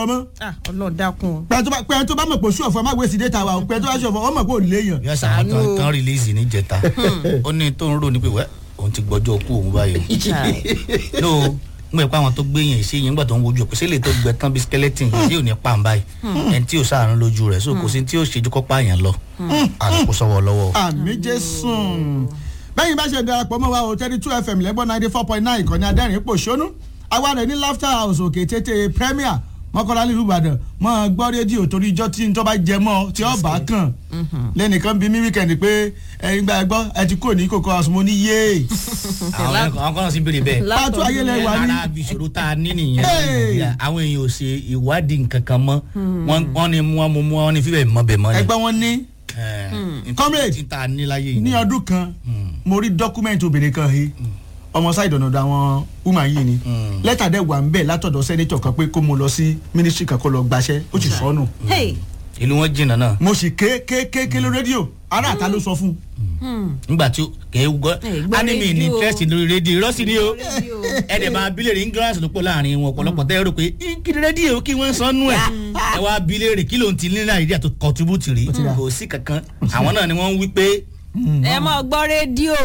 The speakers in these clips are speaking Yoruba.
ọ̀fọ̀ mọ́. ọlọ́dàkùn. pẹ̀lú tó bá mọ̀ pé oṣù ọ̀fọ̀ má wéṣì dé ta wa pẹ̀lú tó bá ṣe ọ̀fọ̀ ó mọ̀ pé ò léèyàn. yọ sàwọn tán rìlíìsì níjẹta ó ní tó ń rò ní pé wẹ́ òun ti gbọ́jọ́ kú òun báyìí o n gbẹ pé àwọn tó gbé yẹn ṣe yẹn nígbà tó ń wojú ẹ kò sí lè tó gbẹ tán bí skeleton yìí tí ò ní pa n báyìí ẹni tí ò sáàánú lójú rẹ so kò sí tí ò ṣe jókòó pààyàn lọ àlùkò sọwọ lọ́wọ́. àmì jésù bẹ́yìn bá ṣe darapọ̀ mọ́ wa o 32 FM lẹ́gbọ́n 94.9 ìkànnì adẹ́rìn pòṣónú àwa rẹ̀ ní laughter house òkè tètè premier mọ́kànlá nílùú ìbàdàn mọ́ gbọ́ rédíò torí ijọ́ tí n tó bá jẹ mọ́ tí ó bá kàn lẹ́nìkan bí mi wíkẹ̀ndì pé ẹ̀yin gba ẹgbọ́ ẹ ti kúrò ní kókó ọ̀sùn mo ní yéé. àwọn kan sì ń béèrè bẹ́ẹ̀. pátó ayẹlẹ wà ní. ara ìṣòro tá a ní nìyẹn àwọn èèyàn ò ṣe ìwádìí nǹkan kan mọ́ wọ́n ní wọ́n ní fífẹ́ mọ́ bẹ̀ mọ́ ni. ẹgbẹ́ wọn ní. comrade ní ọdún kan mo rí dọ́kúmẹ̀ntì obìnrin kan he ọmọ sáìdì ọ̀nà àwọn woman yìí ni lẹ́tà dẹ̀ wà ń bẹ̀ látọ̀dọ̀ sẹ́nitọ̀ kan pé kó mo lọ sí mínísírì kan kó lọ gbaṣẹ́ ó ti sọnù. ìlú wọn jìnnà náà. mo sì ké lórí rédíò ará àta ló sọ fún. nígbà tí kèé gbọ́ anime ní interest lórí rédíò irọ́ sí ni o ẹ̀dẹ̀ máa bílẹ̀ rí english ló pọ̀ láàrin wọn ọ̀pọ̀lọpọ̀ tẹ́ ẹ rò pé kí ni rédíò kí wọ́n sọnú ẹ̀ ẹ wá bílẹ̀ rè kí ló ń ti ní nàìjíríà tó contribute rí kò sí kankan àwọn náà ni wọ́n ń wí pé ẹ mọ gbọ́ rédíò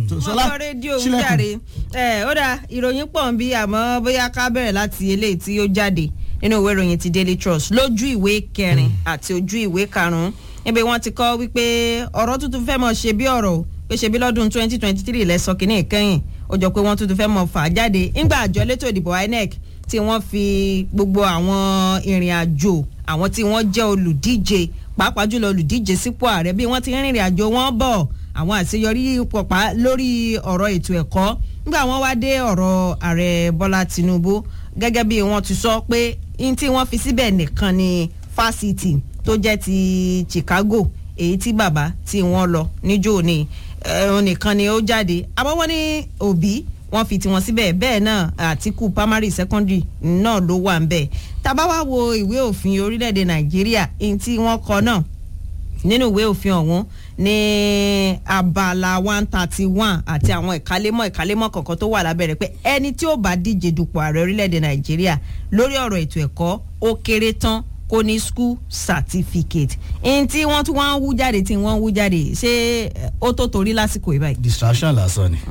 wíjàre ó dà ìròyìn pọ̀ ń bí àmọ́ bóyá ká bẹ̀rẹ̀ láti eléyìí tí ó jáde nínú ìwé ìròyìn ti Daily Trust lójú ìwé 4 àti ojú ìwé 5 níbi wọ́n ti kọ wípé ọ̀rọ̀ tuntun fẹ́ mọ̀ ṣe bí ọ̀rọ̀ pé ṣe bí lọ́dún 2023 lẹ́sọ̀ kìíní ìkẹyìn ó jọ pé wọ́n tuntun fẹ́ mọ̀ fà á jáde nígbà àjọ elétò ìdìbò INEC tí wọ́n fi gbogbo àwọn ìrìn àjò àwọn tí wọ́n jẹ́ olùdíje pàápàá jùlọ olùdíje sípò ààrẹ bí wọ́n ti rìnrìn àjò wọn bọ̀ àwọn àṣeyọrí pọ̀pá lórí ọ̀rọ̀ ètò ẹ̀kọ́ nígbà wọ́n wá dé ọ̀rọ̀ ààrẹ Bọ́lá Tinubu gẹ́gẹ́ bí wọ́n ti sọ pé n tí wọ́n fi síbẹ̀ nìkan ni fásitì tó jẹ́ ti Chicago èyí tí bàbá tí wọ́n lọ níjó ni nìkan ni ó jáde àmọ́ wọ́n ní Òbí wọ́n fi tiwọn síbẹ̀ bẹ́ẹ̀ náà Àtíkù primary secondary náà ló wà ń bẹ̀ tá bá wá wo ìwé òfin orílẹ̀-èdè Nàìjíríà èyí tí wọ́n kọ náà nínú ìwé òfin ọ̀hún ní abala 131 àti àwọn ìkálémọ̀ kọ̀ọ̀kan tó wà lábẹ́rẹ́ pé ẹni tí ó bá díje dupò ààrẹ orílẹ̀-èdè Nàìjíríà lórí ọ̀rọ̀ ètò ẹ̀kọ́ ó kéré tán kó ní school certificate ẹni tí wọ́n tún wá ń wú jáde ṣé ó tó torí lásìkò ìbáyìí. distraction lásán ni.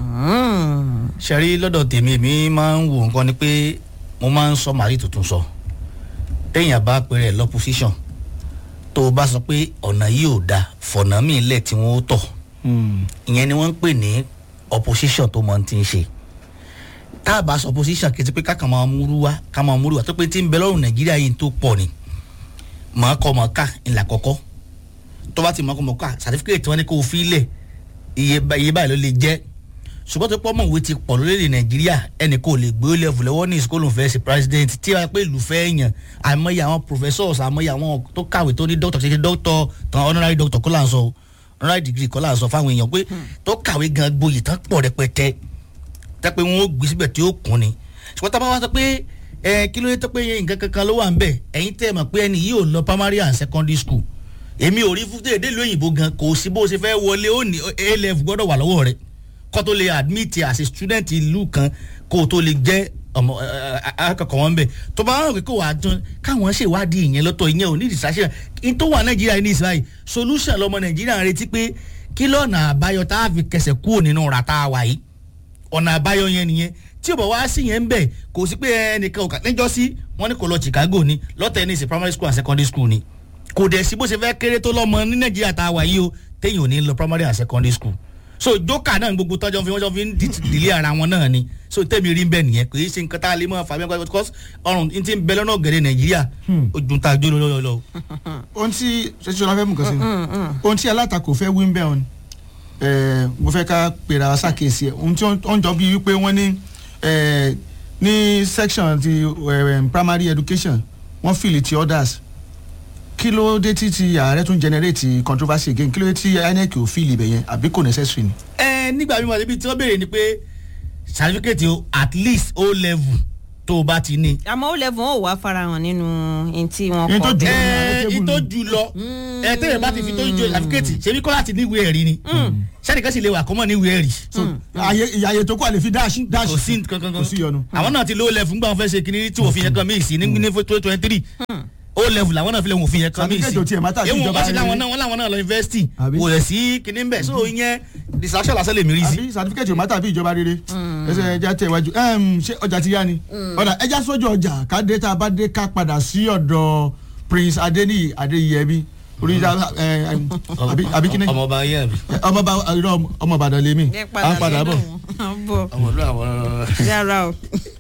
ṣẹ́rí lọ́dọ̀ tèmi mi máa ń wo nǹkan ni pé mo máa ń sọ màrí tuntun sọ téèyàn bá pèrè lọ́pọ̀síṣàn tó o bá sọ pé ọ̀nà yìí ò da fọ̀nà míì lẹ̀ tí wọ́n ó tọ̀ ìyẹn ni wọ́n ń pè ní opposition tó mọ̀ ti ń ṣe tá a bá sọ opposition kì í ti pé ká máa múrú wá tó pé tí ń bẹ lọ́rùn Nàìjíríà yìí tó pọ̀ ni mọ̀ọ́kọ́ ńlá kọ́kọ́ tó bá ti mọ̀ọ́kọ́ certificate wọn ni kò fi lẹ̀ iye báyìí ló lè jẹ́ ṣùgbọ́n tó pọ̀ mọ̀wé ti pọ̀ lórílẹ̀ Nàìjíríà ẹnì kò lè gbé level lọ́wọ́ ní ìsìkò lòun fẹ́ ṣe president tí wọ́n pé ìlú fẹ́ yàn àmọ́yé àwọn professors àmọ́yé àwọn tó kàwé tó ní doctor ṣe doctor tán honorary doctor kọ́ là ń sọ honorary degree kọ́ là ń sọ fáwọn èèyàn pé tó kàwé gan gboyè tán pọ̀ rẹpẹtẹ tẹ́ pé wọ́n ó gbé síbẹ̀ tí ó kún ni ṣùgbọ́n tá a bá wá sọ pé kí ló dé tó pé nǹkan kankan ló wà ń bẹ̀ ẹ̀yin tẹ́ mọ̀ pé ẹni yìí ò lọ primary and secondary school èmi ò rí fúdé èdè lóyìnbó gan kò sí bó ṣe fẹ́ wọlé ó ní A-level gbọ́dọ̀ wà lọ́wọ́ rẹ̀ kó tó lè admit as a student ìlú kan kó tó lè jẹ́ ọmọ akẹ́kọ̀ọ́ wọn bẹ̀ tó bá wọn rò pé kó wàá dún káwọn ṣèwádìí ìyẹn lọ́tọ̀ ìyẹn ò ní distraction in tó wà Nàìjíríà ní ìsìláyìí solution lọmọ Nàìjíríà ń retí pé kí lọ́nà àbáyọ tá a fi kẹsẹ̀ kúrò nínú rata wa yìí ọ̀nà àbáyọ yẹn nìyẹn tí ò bá wá sí yẹn ń bẹ̀ kò sí pé ẹnìkan ò kà níjọ́ sí wọ́n ní kò lọ Chicago ni lọ́tẹ̀ ní sí primary school and secondary school ni kò dẹ̀ sí bó ṣe fẹ́ kéré tó lọ́mọ ní Nàìjíríà tá a wà yìí o téèyàn ò ní lọ primary and secondary school so jókà náà gbogbo tọ́jọ́ fi ń dìlé ara wọn náà ni so tẹ́mi rí bẹ́ẹ̀ nìyẹn kò yí ṣe nǹkan tá a lè mọ́ fàmí ẹgbẹ́ because ọrùn n ti ń bẹ lọ́nà gẹ̀rẹ́ Nàìjíríà ojú ta jó lọ́lọ́. ohun tí ṣèṣọ́lá fẹ́ mú kan sí ohun tí alátakò fẹ́ wí ń bẹ́ wọn mo fẹ́ ká pèrè àwọn sàkíyèsí ẹ̀ ohun tí wọ́n jọ bí wípé wọ́n ní section ti primary education wọ́n fìlì ti others kí ló dé tí ààrẹ tún generate controversy again kí ló dé tí INEC ò fìlì ibẹ̀ yẹn àbí kò necessary ni. nígbà mímọ ibi tí wọ́n béèrè ni pé certificate o at least O level tó o bá ti ní. àmọ́ ó lẹ́fún ó wà farahàn nínú ẹni tí wọ́n kọ́. ìtò jù lọ tẹ́yẹ̀ bá ti fi tó jọ àfikẹ́tì ṣebí kọ́ láti níwèé ẹ̀rí ni sẹ́nìkan sì lè wà kọ́mọ̀ níwèé ẹ̀rí. àyè tó kọ́ àlè fi dáàṣì kò sí kankan kò sí yọnu. àwọn náà ti ló lẹ́fún gbà wọn fẹ́ ṣe kinní tí òfin yẹn kan mí sí ní 2023 o level làwọn náà fi lè wọ́n fi yẹn kan mí sí ewu wọ́n sì láwọn náà lọ yunifásitì wò lẹ̀ sí kinní ń bẹ̀ so ìyẹn distraction lásán lè mí rí sí. àbí certificate ò má tàbí ìjọba rere ẹsẹ̀ ẹja tẹ̀ wájú ṣé ọjà ti yá ni ọ̀dà ẹja sójú ọjà káde tá a bá dé ká padà sí ọ̀dọ̀ Prince Adeniyi Adeyemi orí àbí kíni ọmọọba yẹ mi. ọmọọba Ìbàdàn lèmi à ń padà bọ̀. ọmọọba àwọn. yàrá o.